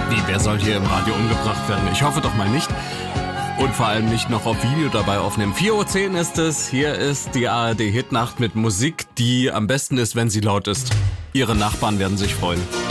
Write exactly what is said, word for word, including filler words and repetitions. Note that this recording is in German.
Wie, wer soll hier im Radio umgebracht werden? Ich hoffe doch mal nicht. Und vor allem nicht noch auf Video dabei aufnehmen. vier Uhr zehn ist es. Hier ist die A R D Hitnacht mit Musik, die am besten ist, wenn sie laut ist. Ihre Nachbarn werden sich freuen.